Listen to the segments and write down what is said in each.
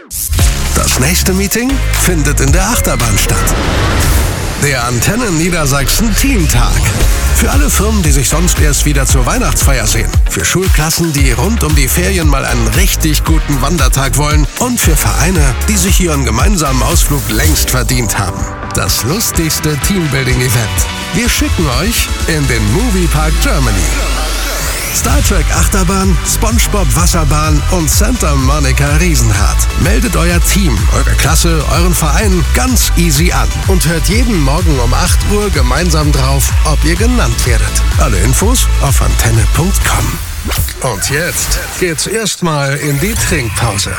Das nächste Meeting findet in der Achterbahn statt. Der Antenne Niedersachsen Teamtag. Für alle Firmen, die sich sonst erst wieder zur Weihnachtsfeier sehen. Für Schulklassen, die rund um die Ferien mal einen richtig guten Wandertag wollen. Und für Vereine, die sich ihren gemeinsamen Ausflug längst verdient haben. Das lustigste Teambuilding-Event. Wir schicken euch in den Moviepark Germany. Star Trek Achterbahn, SpongeBob Wasserbahn und Santa Monica Riesenrad. Meldet euer Team, eure Klasse, euren Verein ganz easy an und hört jeden Morgen um 8 Uhr gemeinsam drauf, ob ihr genannt werdet. Alle Infos auf antenne.com. Und jetzt geht's erstmal in die Trinkpause.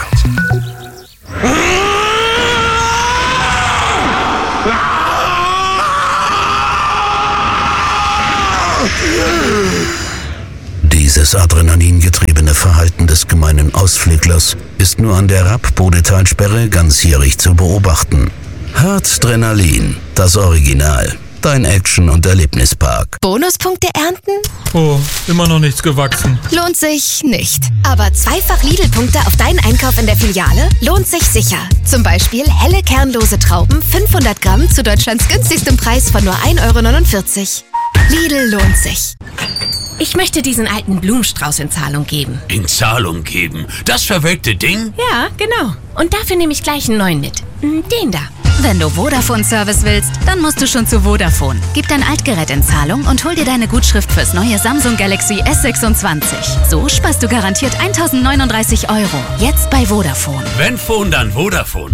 Dieses adrenalingetriebene Verhalten des gemeinen Ausflüglers ist nur an der Rapp-Bodetalsperre ganzjährig zu beobachten. Hartstrenalin, das Original. Dein Action- und Erlebnispark. Bonuspunkte ernten? Oh, immer noch nichts gewachsen. Lohnt sich nicht. Aber zweifach Lidl-Punkte auf deinen Einkauf in der Filiale lohnt sich sicher. Zum Beispiel helle kernlose Trauben 500 Gramm zu Deutschlands günstigstem Preis von nur 1,49 €. Lidl lohnt sich. Ich möchte diesen alten Blumenstrauß in Zahlung geben. In Zahlung geben? Das verwelkte Ding? Ja, genau. Und dafür nehme ich gleich einen neuen mit. Den da. Wenn du Vodafone-Service willst, dann musst du schon zu Vodafone. Gib dein Altgerät in Zahlung und hol dir deine Gutschrift fürs neue Samsung Galaxy S26. So sparst du garantiert 1.039 €. Jetzt bei Vodafone. Wenn Phone, dann Vodafone.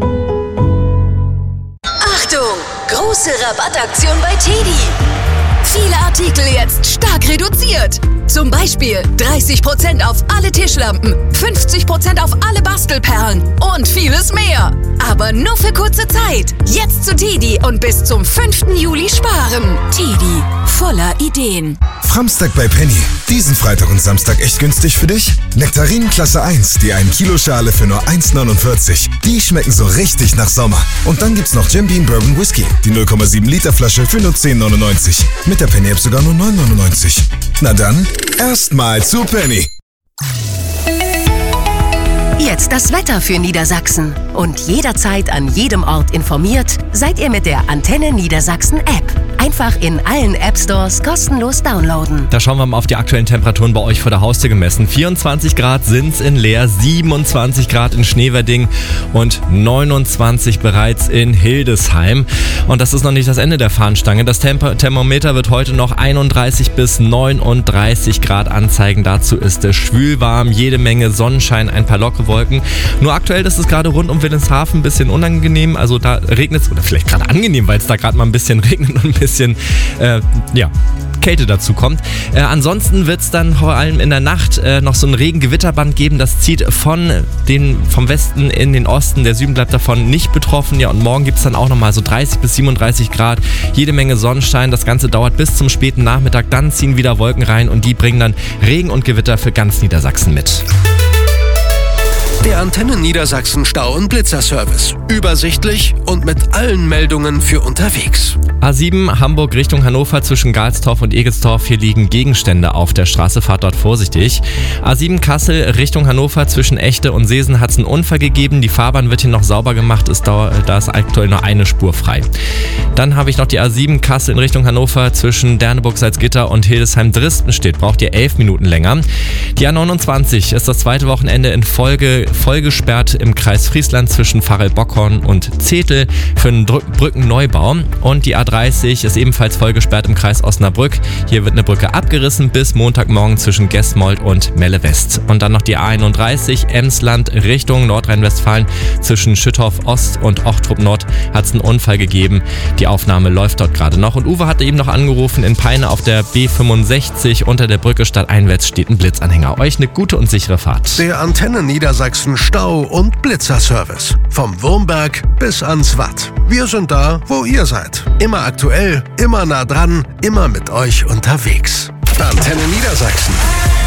Achtung! Große Rabattaktion bei TEDi. Viele Artikel jetzt stark reduziert. Zum Beispiel 30% auf alle Tischlampen, 50% auf alle Bastelperlen und vieles mehr. Aber nur für kurze Zeit. Jetzt zu TEDi und bis zum 5. Juli sparen. TEDi, voller Ideen. Framstag bei Penny. Diesen Freitag und Samstag echt günstig für dich? Nektarinen Klasse 1, die 1 Kilo Schale für nur 1,49. Die schmecken so richtig nach Sommer. Und dann gibt's noch Jim Beam Bourbon Whisky, die 0,7 Liter Flasche für nur 10,99. Mit der Penny App sogar nur 9,99. Na dann, erstmal zu Penny. Jetzt das Wetter für Niedersachsen. Und jederzeit an jedem Ort informiert, seid ihr mit der Antenne Niedersachsen App. Einfach in allen App-Stores kostenlos downloaden. Da schauen wir mal auf die aktuellen Temperaturen bei euch vor der Haustür gemessen. 24 Grad sind's in Leer, 27 Grad in Schneewerding und 29 bereits in Hildesheim. Und das ist noch nicht das Ende der Fahnenstange. Das Thermometer wird heute noch 31 bis 39 Grad anzeigen. Dazu ist es schwülwarm, jede Menge Sonnenschein, ein paar Lockewolken. Nur aktuell ist es gerade rund um Wilhelmshaven ein bisschen unangenehm. Also da regnet es, oder vielleicht gerade angenehm, weil es da gerade mal ein bisschen regnet und ein bisschen Kälte dazu kommt. Ansonsten wird es dann vor allem in der Nacht noch so ein Regengewitterband geben. Das zieht vom Westen in den Osten. Der Süden bleibt davon nicht betroffen. Ja, und morgen gibt es dann auch nochmal so 30 bis 37 Grad. Jede Menge Sonnenschein. Das Ganze dauert bis zum späten Nachmittag. Dann ziehen wieder Wolken rein und die bringen dann Regen und Gewitter für ganz Niedersachsen mit. Der Antenne Niedersachsen Stau- und Blitzerservice. Übersichtlich und mit allen Meldungen für unterwegs. A7 Hamburg Richtung Hannover zwischen Galstorf und Egelstorf. Hier liegen Gegenstände auf der Straße. Fahrt dort vorsichtig. A7 Kassel Richtung Hannover zwischen Echte und Seesen hat es einen Unfall gegeben. Die Fahrbahn wird hier noch sauber gemacht. Da ist aktuell nur eine Spur frei. Dann habe ich noch die A7 Kassel in Richtung Hannover zwischen Derneburg-Salzgitter und Hildesheim-Dresden vobraucht ihr 11 Minuten länger. Die A29 ist das zweite Wochenende in Folge vollgesperrt im Kreis Friesland zwischen Varel-Bockhorn und Zetel für einen Brückenneubau. Und die A30 ist ebenfalls vollgesperrt im Kreis Osnabrück. Hier wird eine Brücke abgerissen bis Montagmorgen zwischen Gesmold und Melle West. Und dann noch die A31 Emsland Richtung Nordrhein-Westfalen zwischen Schüttorf Ost und Ochtrup Nord hat es einen Unfall gegeben. Die Aufnahme läuft dort gerade noch. Und Uwe hatte eben noch angerufen, in Peine auf der B65 unter der Brücke stadteinwärts steht ein Blitzanhänger. Euch eine gute und sichere Fahrt. Der Antenne Niedersachsen Stau- und Blitzerservice. Vom Wurmberg bis ans Watt. Wir sind da, wo ihr seid. Immer aktuell, immer nah dran, immer mit euch unterwegs. Antenne Niedersachsen.